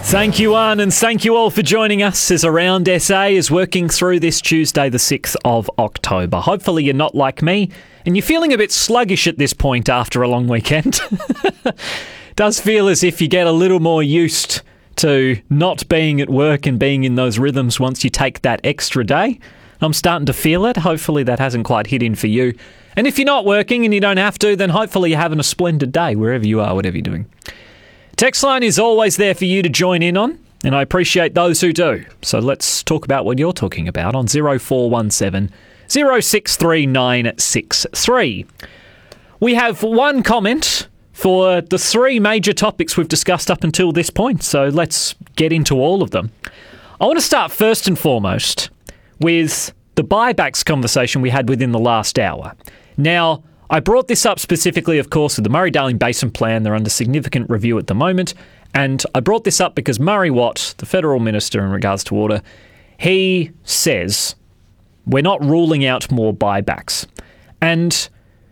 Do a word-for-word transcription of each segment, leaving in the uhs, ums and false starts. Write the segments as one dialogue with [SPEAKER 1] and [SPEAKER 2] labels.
[SPEAKER 1] Thank you, Anne, and thank you all for joining us as Around S A is working through this Tuesday, the sixth of October. Hopefully you're not like me and you're feeling a bit sluggish at this point after a long weekend. Does feel as if you get a little more used to not being at work and being in those rhythms once you take that extra day. I'm starting to feel it. Hopefully that hasn't quite hit in for you. And if you're not working and you don't have to, then hopefully you're having a splendid day wherever you are, whatever you're doing. Text line is always there for you to join in on, and I appreciate those who do. So let's talk about what you're talking about on zero four one seven, zero six three nine six three. We have one comment for the three major topics we've discussed up until this point, so let's get into all of them. I want to start first and foremost with the buybacks conversation we had within the last hour. Now, I brought this up specifically, of course, with the Murray-Darling Basin Plan. They're under significant review at the moment. And I brought this up because Murray Watt, the federal minister in regards to water, he says we're not ruling out more buybacks. And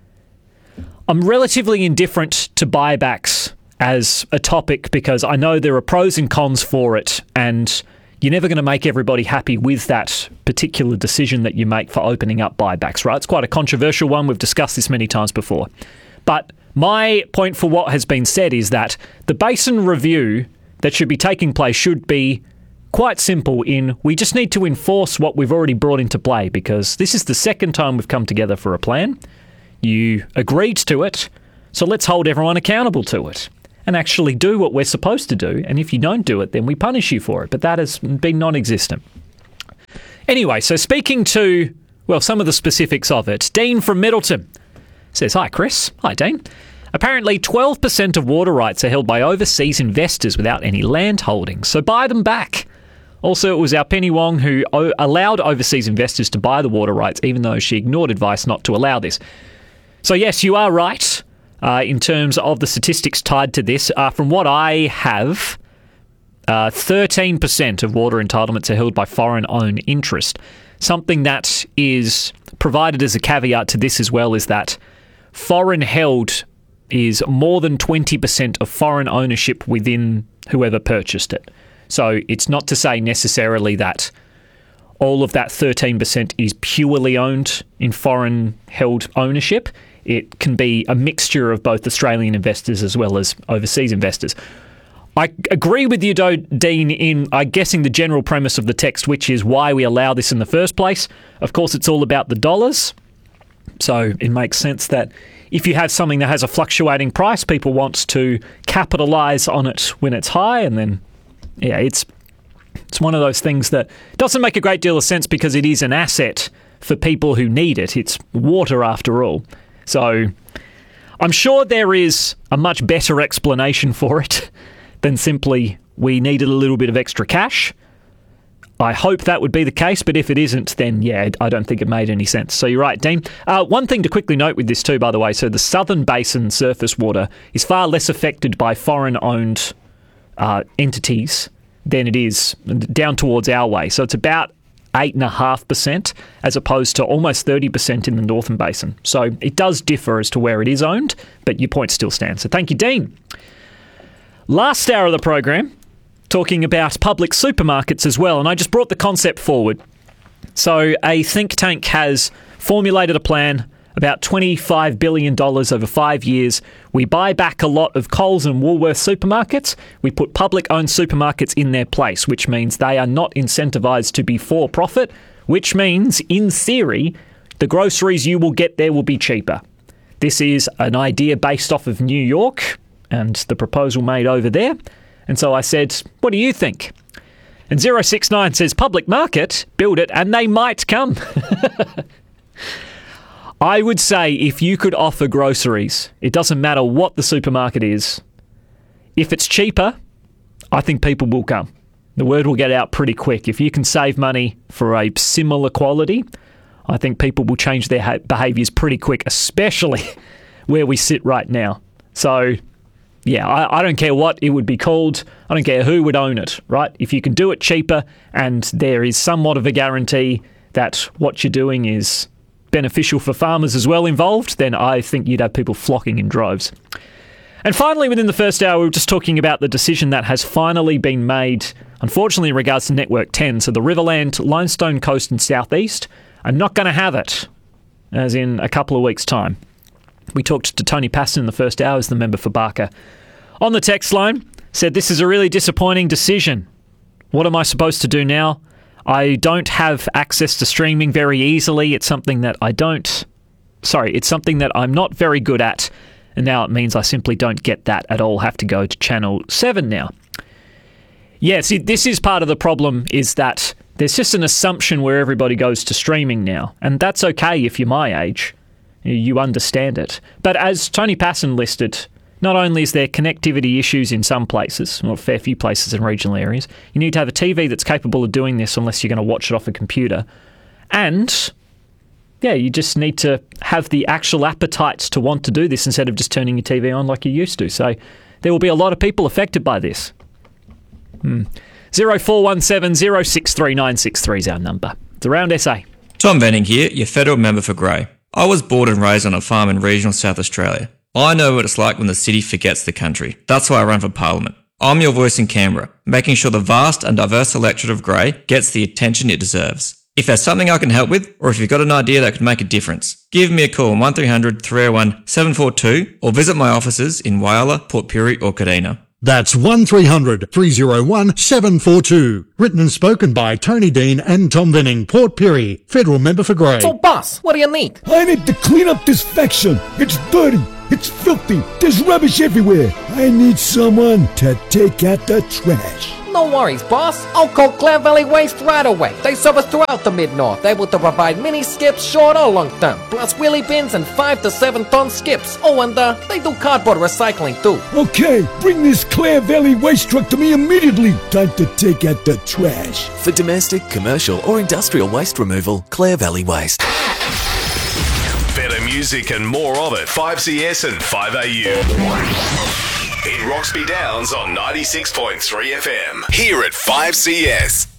[SPEAKER 1] I'm relatively indifferent to buybacks as a topic because I know there are pros and cons for it, and you're never going to make everybody happy with that particular decision that you make for opening up buybacks, right? It's quite a controversial one. We've discussed this many times before. But my point for what has been said is that the basin review that should be taking place should be quite simple in we just need to enforce what we've already brought into play, because this is the second time we've come together for a plan. You agreed to it, so let's hold everyone accountable to it and actually do what we're supposed to do. And if you don't do it, then we punish you for it. But that has been non-existent. Anyway, so speaking to, well, some of the specifics of it, Dean from Middleton says, hi, Chris. Hi, Dean. Apparently, twelve percent of water rights are held by overseas investors without any land holdings, so buy them back. Also, it was our Penny Wong who o- allowed overseas investors to buy the water rights, even though she ignored advice not to allow this. So yes, you are right. Uh, in terms of the statistics tied to this, uh, from what I have, uh, thirteen percent of water entitlements are held by foreign-owned interest. Something that is provided as a caveat to this as well is that foreign-held is more than twenty percent of foreign ownership within whoever purchased it. So it's not to say necessarily that all of that thirteen percent is purely owned in foreign-held ownership. It can be a mixture of both Australian investors as well as overseas investors. I agree with you, though, Dean, in, I'm guessing, the general premise of the text, which is why we allow this in the first place. Of course, it's all about the dollars. So it makes sense that if you have something that has a fluctuating price, people want to capitalise on it when it's high. And then, yeah, it's it's one of those things that doesn't make a great deal of sense because it is an asset for people who need it. It's water, after all. So I'm sure there is a much better explanation for it than simply we needed a little bit of extra cash. I hope that would be the case, but if it isn't, then yeah, I don't think it made any sense. So you're right, Dean. Uh, one thing to quickly note with this too, by the way, so the Southern Basin surface water is far less affected by foreign-owned uh, entities than it is down towards our way. So it's about eight point five percent as opposed to almost thirty percent in the Northern Basin. So it does differ as to where it is owned, but your point still stands. So thank you, Dean. Last hour of the program, talking about public supermarkets as well, and I just brought the concept forward. So a think tank has formulated a plan, about twenty-five billion dollars over five years. We buy back a lot of Coles and Woolworths supermarkets. We put public-owned supermarkets in their place, which means they are not incentivised to be for profit, which means, in theory, the groceries you will get there will be cheaper. This is an idea based off of New York and the proposal made over there. And so I said, what do you think? And zero six nine says, public market, build it, and they might come. I would say if you could offer groceries, it doesn't matter what the supermarket is, if it's cheaper, I think people will come. The word will get out pretty quick. If you can save money for a similar quality, I think people will change their ha- behaviours pretty quick, especially where we sit right now. So, yeah, I, I don't care what it would be called. I don't care who would own it, right? If you can do it cheaper and there is somewhat of a guarantee that what you're doing is beneficial for farmers as well involved, then I think you'd have people flocking in droves. And finally, within the first hour, we were just talking about the decision that has finally been made, unfortunately, in regards to Network ten. So the Riverland, Limestone Coast and Southeast are not going to have it, as in a couple of weeks' time. We talked to Tony Paston in the first hour as the member for Barker. On the text line, said, this is a really disappointing decision. What am I supposed to do now? I don't have access to streaming very easily. It's something that I don't... Sorry, it's something that I'm not very good at. And now it means I simply don't get that at all. Have to go to Channel seven now. Yeah, see, this is part of the problem, is that there's just an assumption where everybody goes to streaming now. And that's okay if you're my age. You understand it. But as Tony Passon listed, not only is there connectivity issues in some places, or a fair few places in regional areas, you need to have a T V that's capable of doing this unless you're going to watch it off a computer. And... yeah, you just need to have the actual appetites to want to do this instead of just turning your T V on like you used to. So there will be a lot of people affected by this. Hmm. zero four one seven zero six three nine six three is our number. It's Around S A.
[SPEAKER 2] Tom Venning here, your federal member for Grey. I was born and raised on a farm in regional South Australia. I know what it's like when the city forgets the country. That's why I run for Parliament. I'm your voice in Canberra, making sure the vast and diverse electorate of Grey gets the attention it deserves. If there's something I can help with, or if you've got an idea that could make a difference, give me a call on one three hundred three oh one seven four two or visit my offices in Whyalla, Port Pirie or Kadina.
[SPEAKER 3] That's one three hundred three oh one seven four two. Written and spoken by Tony Dean and Tom Venning, Port Pirie, federal member for Grey.
[SPEAKER 4] So, boss, what do you need?
[SPEAKER 5] I need to clean up this faction. It's dirty. It's filthy. There's rubbish everywhere. I need someone to take out the trash.
[SPEAKER 4] No worries, boss. I'll call Clare Valley Waste right away. They service throughout the Mid-North, able to provide mini skips short or long term, plus wheelie bins and five to seven ton skips. Oh, and uh, they do cardboard recycling too.
[SPEAKER 5] Okay, bring this Clare Valley Waste truck to me immediately. Time to take out the trash.
[SPEAKER 6] For domestic, commercial or industrial waste removal, Clare Valley Waste.
[SPEAKER 7] Better music and more of it. five C S and five A U. In Roxby Downs on ninety-six point three F M. Here at five C S.